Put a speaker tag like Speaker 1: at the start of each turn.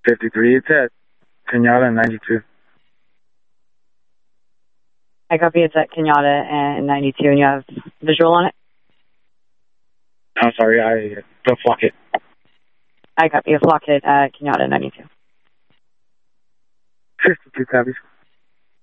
Speaker 1: 53. It's at Kenyatta 92.
Speaker 2: I copy. It's at Kenyatta and 92, and you have visual on it?
Speaker 1: I'm sorry, the flock it.
Speaker 2: I copy. A flock hit at Kenyatta 92.
Speaker 1: 52 copies.